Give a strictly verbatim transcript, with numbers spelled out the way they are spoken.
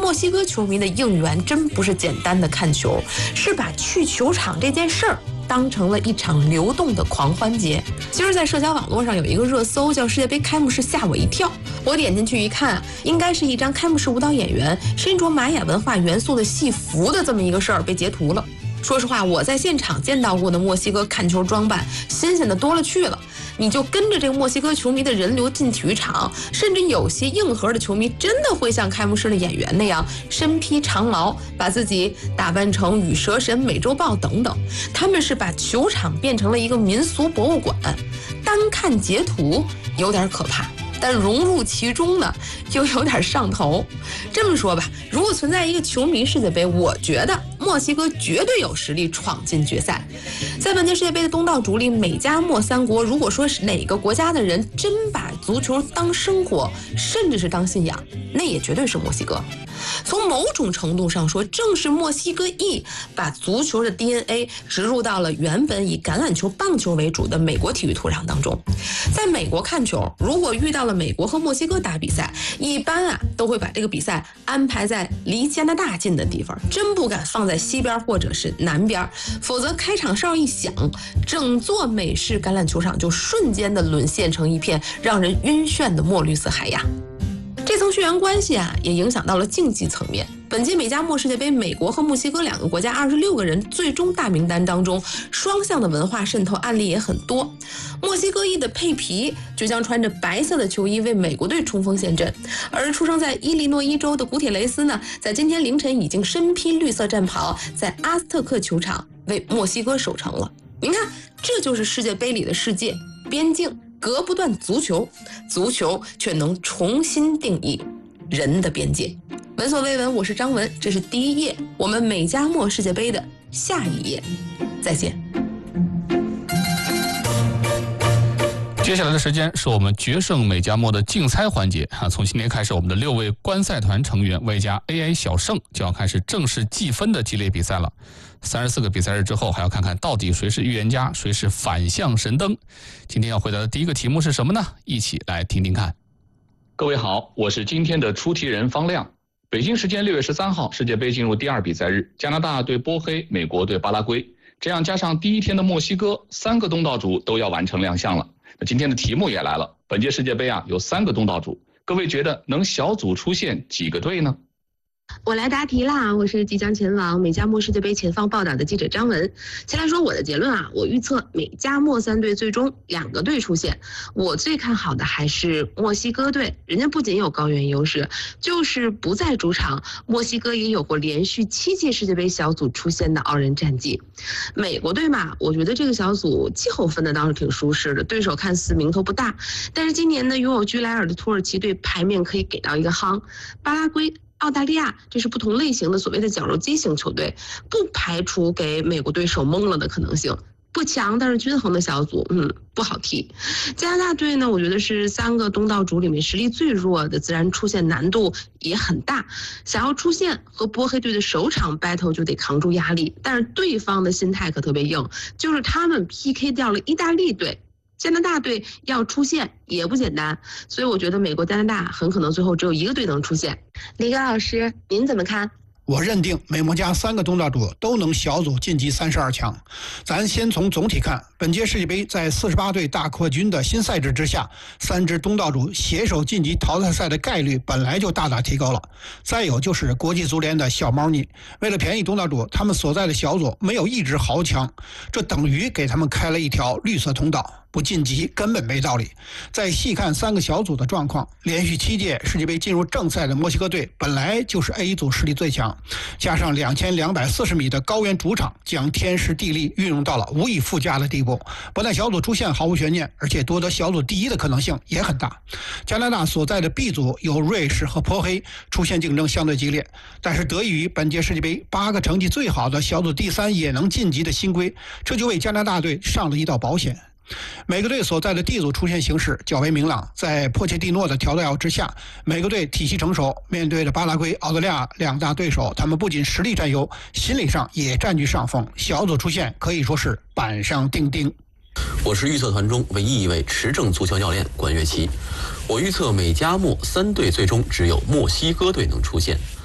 墨西哥球迷的应援真不是简单的看球，是把去球场这件事儿当成了一场流动的狂欢节。今儿在社交网络上有一个热搜叫世界杯开幕式吓我一跳，我点进去一看，应该是一张开幕式舞蹈演员身着玛雅文化元素的戏服的这么一个事儿被截图了。说实话，我在现场见到过的墨西哥看球装扮新鲜的多了去了，你就跟着这个墨西哥球迷的人流进体育场，甚至有些硬核的球迷真的会像开幕式的演员那样身披长矛，把自己打扮成羽蛇神、美洲豹等等。他们是把球场变成了一个民俗博物馆，单看截图有点可怕，但融入其中呢又有点上头。这么说吧，如果存在一个球迷世界杯，我觉得墨西哥绝对有实力闯进决赛。在本届世界杯的东道主里，美加墨三国，如果说是哪个国家的人真把足球当生活，甚至是当信仰，那也绝对是墨西哥。从某种程度上说，正是墨西哥裔把足球的 D N A 植入到了原本以橄榄球、棒球为主的美国体育土壤当中。在美国看球，如果遇到了美国和墨西哥打比赛，一般啊都会把这个比赛安排在离加拿大近的地方，真不敢放在西边或者是南边，否则开场哨一响，整座美式橄榄球场就瞬间的沦陷成一片让人晕眩的墨绿色海洋。这层血缘关系啊，也影响到了竞技层面。本届美加墨世界杯，美国和墨西哥两个国家二十六个人最终大名单当中，双向的文化渗透案例也很多。墨西哥裔的佩皮就将穿着白色的球衣为美国队冲锋陷阵，而出生在伊利诺伊州的古铁雷斯呢，在今天凌晨已经身披绿色战袍，在阿斯特克球场为墨西哥守城了。您看，这就是世界杯里的世界边境隔不断足球，足球却能重新定义人的边界。闻所未闻，我是张文，这是第一页，我们美加墨世界杯的下一页，再见。 接下来的时间是我们决胜美加墨的竞猜环节啊！从今天开始，我们的六位观赛团成员外加 A I 小胜就要开始正式计分的激烈比赛了。三十四个比赛日之后，还要看看到底谁是预言家，谁是反向神灯。今天要回答的第一个题目是什么呢？一起来听听看。 各位好，我是今天的出题人方亮。北京时间六月十三号，世界杯进入第二比赛日，加拿大对波黑，美国对巴拉圭，这样加上第一天的墨西哥，三个东道主都要完成亮相了。那今天的题目也来了，本届世界杯啊有三个东道主，各位觉得能小组出现几个队呢？ 我来答题啦！我是即将前往美加墨世界杯前方报道的记者张文。先来说我的结论啊，我预测美加墨三队最终两个队出现。我最看好的还是墨西哥队，人家不仅有高原优势，就是不在主场，墨西哥也有过连续七届世界杯小组出现的傲人战绩。美国队嘛，我觉得这个小组气候分的倒是挺舒适的，对手看似名头不大，但是今年呢拥有居莱尔的土耳其队牌面可以给到一个夯。巴拉圭、澳大利亚，这是不同类型的所谓的绞肉机型球队，不排除给美国队手懵了的可能性。不强但是均衡的小组，嗯，不好踢。加拿大队呢，我觉得是三个东道主里面实力最弱的，自然出现难度也很大。想要出现和波黑队的首场 battle 就得扛住压力，但是对方的心态可特别硬，就是他们 P K 掉了意大利队。加拿大队要出现也不简单，所以我觉得美国、加拿大很可能最后只有一个队能出现。李哥老师，您怎么看？ 我认定美墨加三个东道主都能小组晋级三十二强。咱先从总体看，本届世界杯在四十八队大扩军的新赛制之下，三支东道主携手晋级淘汰赛的概率本来就大大提高了。再有就是国际足联的小猫腻，为了便宜东道主，他们所在的小组没有一支豪强，这等于给他们开了一条绿色通道。不晋级根本没道理。再细看三个小组的状况，连续七届世界杯进入正赛的墨西哥队本来就是 A 组实力最强，加上两千两百四十米的高原主场，将天时地利运用到了无以复加的地步，不但小组出线毫无悬念，而且夺得小组第一的可能性也很大。加拿大所在的 B 组有瑞士和波黑，出线竞争相对激烈，但是得益于本届世界杯八个成绩最好的小组第三也能晋级的新规，这就为加拿大队上了一道保险。每个队所在的 D 组出现形势较为明朗，在波切蒂诺的调教之下，每个队体系成熟，面对着巴拉圭、澳大利亚两大对手，他们不仅实力占优，心理上也占据上风，小组出线可以说是板上钉钉。 我是预测团中唯一一位持证足球教练关岳奇，我预测美加墨三队最终只有墨西哥队能出现。